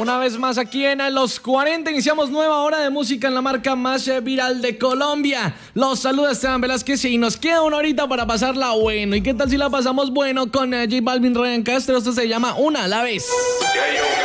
Una vez más aquí en Los 40 iniciamos nueva hora de música en la marca más viral de Colombia. Los saluda Esteban Velázquez y nos queda una horita para pasarla bueno. ¿Y qué tal si la pasamos bueno con J Balvin, Ryan Castro? Esto se llama Una a la vez.